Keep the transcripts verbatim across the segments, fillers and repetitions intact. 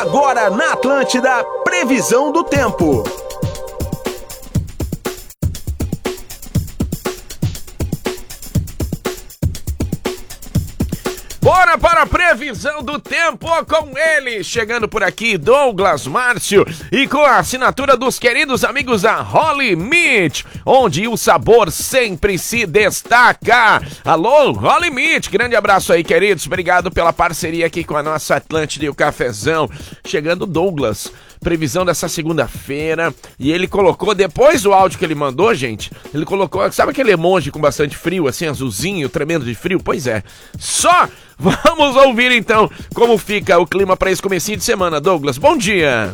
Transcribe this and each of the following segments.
Agora na Atlântida, previsão do tempo. Bora para a previsão do tempo com ele, chegando por aqui, Douglas Márcio, e com a assinatura dos queridos amigos da Holy Meat, onde o sabor sempre se destaca. Alô, Holy Meat, grande abraço aí, queridos, obrigado pela parceria aqui com a nossa Atlântida e o Cafezão. Chegando Douglas, previsão dessa segunda-feira, e ele colocou, depois do áudio que ele mandou, gente, ele colocou, sabe aquele emoji com bastante frio, assim, azulzinho, tremendo de frio? Pois é, só vamos ouvir então como fica o clima para esse comecinho de semana. Douglas, bom dia!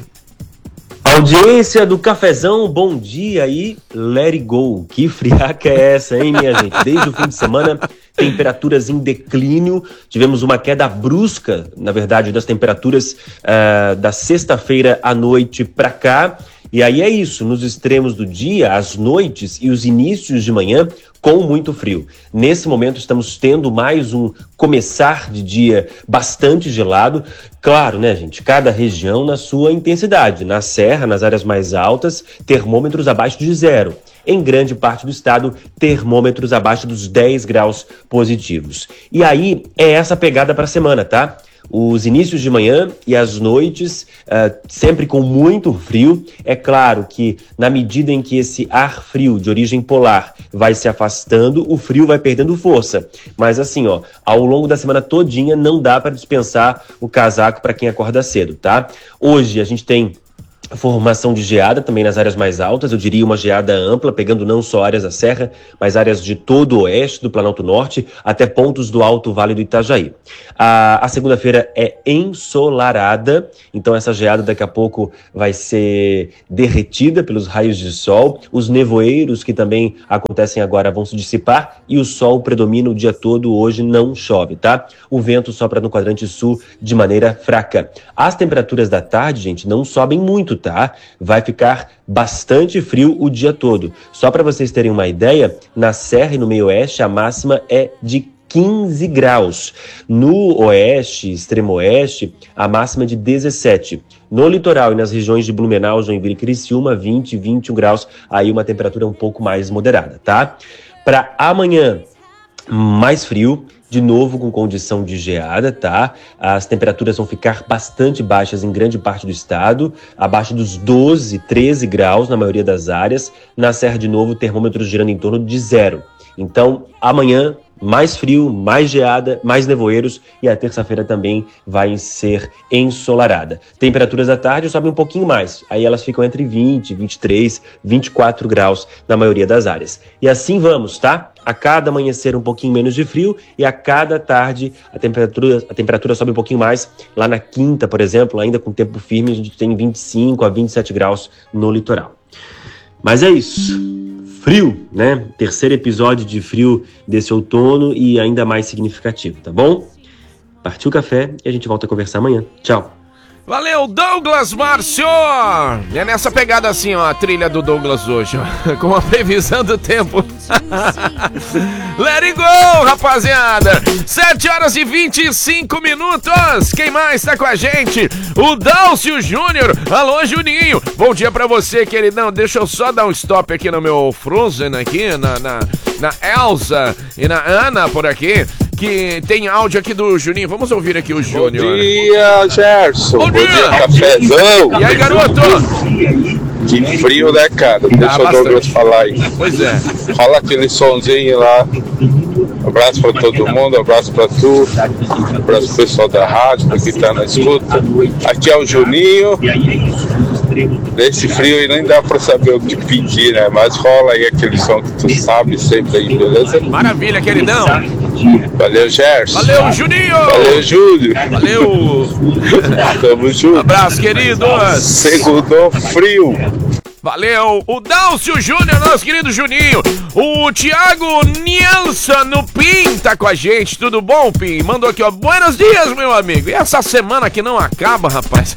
Audiência do Cafezão, bom dia e let it go. Que friaca é essa, hein, minha gente? Desde o fim de semana, temperaturas em declínio. Tivemos uma queda brusca, na verdade, das temperaturas uh, da sexta-feira à noite pra cá. E aí é isso, nos extremos do dia, as noites e os inícios de manhã com muito frio. Nesse momento estamos tendo mais um começar de dia bastante gelado. Claro, né, gente? Cada região na sua intensidade. Na serra, nas áreas mais altas, termômetros abaixo de zero. Em grande parte do estado, termômetros abaixo dos dez graus positivos. E aí é essa pegada para a semana, tá? Os inícios de manhã e as noites, uh, sempre com muito frio. É claro que na medida em que esse ar frio de origem polar vai se afastando, o frio vai perdendo força. Mas assim, ó, ao longo da semana todinha não dá para dispensar o casaco para quem acorda cedo, tá? Hoje a gente tem formação de geada também nas áreas mais altas, eu diria uma geada ampla, pegando não só áreas da Serra, mas áreas de todo o oeste, do Planalto Norte, até pontos do Alto Vale do Itajaí. A, a segunda-feira é ensolarada, então essa geada daqui a pouco vai ser derretida pelos raios de sol, os nevoeiros que também acontecem agora vão se dissipar e o sol predomina o dia todo, hoje não chove, tá? O vento sopra no quadrante sul de maneira fraca. As temperaturas da tarde, gente, não sobem muito, tá? Vai ficar bastante frio o dia todo. Só para vocês terem uma ideia, na Serra e no meio oeste a máxima é de quinze graus. No oeste, extremo oeste, a máxima é de dezessete. No litoral e nas regiões de Blumenau, Joinville e Criciúma, vinte, vinte e um graus. Aí uma temperatura um pouco mais moderada, tá? Para amanhã, mais frio, de novo com condição de geada, tá? As temperaturas vão ficar bastante baixas em grande parte do estado, abaixo dos doze, treze graus na maioria das áreas. Na Serra, de novo, termômetros girando em torno de zero. Então, amanhã, mais frio, mais geada, mais nevoeiros, e a terça-feira também vai ser ensolarada. Temperaturas da tarde sobem um pouquinho mais, aí elas ficam entre vinte, vinte e três, vinte e quatro graus na maioria das áreas. E assim vamos, tá? A cada amanhecer um pouquinho menos de frio e a cada tarde a temperatura, a temperatura sobe um pouquinho mais. Lá na quinta, por exemplo, ainda com tempo firme, a gente tem vinte e cinco a vinte e sete graus no litoral. Mas é isso. Frio, né? Terceiro episódio de frio desse outono e ainda mais significativo, tá bom? Partiu o café e a gente volta a conversar amanhã. Tchau! Valeu, Douglas Márcio! É nessa pegada assim, ó, a trilha do Douglas hoje, ó, com a previsão do tempo. Let it go, rapaziada! sete horas e vinte e cinco minutos. Quem mais tá com a gente? O Dálcio Júnior. Alô, Juninho. Bom dia pra você, queridão. Deixa eu só dar um stop aqui no meu Frozen, aqui, na, na, na Elsa e na Ana por aqui, que tem áudio aqui do Juninho. Vamos ouvir aqui o Júnior. Bom dia, Gerson. Bom, Bom dia. dia, cafezão. E aí, garoto? Que frio, né, cara? Deixa o Douglas falar aí. Pois é. Fala aquele sonzinho lá. Um abraço pra todo mundo, um abraço pra tu, um abraço pro pessoal da rádio, que tá na escuta. Aqui é o Juninho. Nesse frio aí nem dá pra saber o que pedir, né? Mas rola aí aquele som que tu sabe sempre aí, beleza? Maravilha, queridão. Valeu, Gerson. Valeu, Juninho. Valeu, Júlio. Valeu. Tamo junto. Abraço, queridos. Segundou frio. Valeu, o Dálcio Júnior, nosso querido Juninho. O Thiago Nielsen no Pim tá com a gente. Tudo bom, Pim? Mandou aqui, ó. Buenos dias, meu amigo. E essa semana que não acaba, rapaz.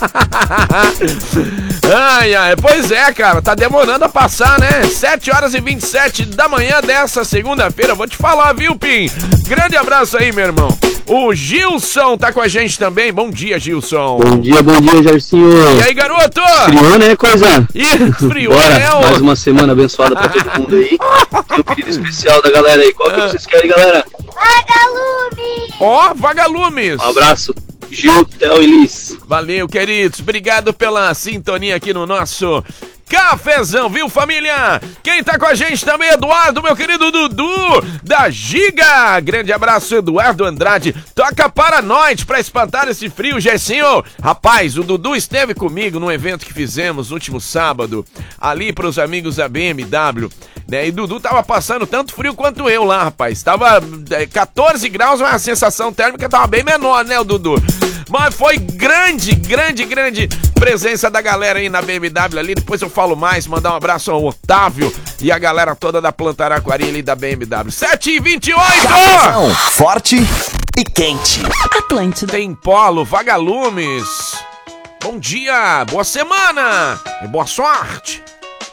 Ai, ai, pois é, cara. Tá demorando a passar, né? sete horas e vinte e sete da manhã dessa segunda-feira. Vou te falar, viu, Pim? Grande abraço aí, meu irmão. O Gilson tá com a gente também. Bom dia, Gilson. Bom dia, bom dia, Jairzinho. E aí, garoto? Friou, né, coisa? Ih, friou, Bora, né? mais uma semana abençoada pra todo mundo aí. Tem um pedido especial da galera aí. Qual que vocês querem, galera? Vagalume! Ó, Vagalumes. Um abraço. Gil, Theo e Liz. Valeu, queridos. Obrigado pela sintonia aqui no nosso Cafezão, viu, família? Quem tá com a gente também, Eduardo, meu querido Dudu, da Giga. Grande abraço, Eduardo Andrade. Toca Paranoide pra espantar esse frio, Gessinho. Rapaz, o Dudu esteve comigo num evento que fizemos no último sábado, ali pros amigos da B M W, né? E Dudu tava passando tanto frio quanto eu lá, rapaz. Tava é, quatorze graus, mas a sensação térmica tava bem menor, né, o Dudu? Mas foi grande, grande, grande presença da galera aí na B M W ali. Depois eu falo mais, mandar um abraço ao Otávio e a galera toda da Plantaraquari ali da B M W. sete e vinte e oito! Forte e quente. Atlântida. Tem Polo, Vagalumes. Bom dia, boa semana e boa sorte.